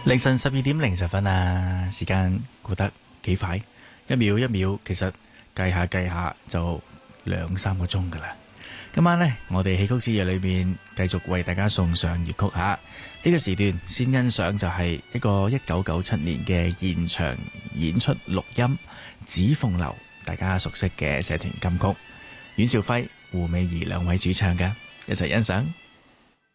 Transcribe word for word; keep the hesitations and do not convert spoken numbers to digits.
凌晨十二點零十分啊，時間過得幾快，一秒一秒，其實計下計下就兩三個鐘噶啦。今晚呢，我哋戲曲之夜裏面繼續為大家送上粵曲吓。呢個時段先欣賞就係一個一九九七年嘅現場演出錄音《紫鳳樓》，大家熟悉嘅社團金曲，阮兆輝、胡美儀兩位主唱嘅，一齊欣賞。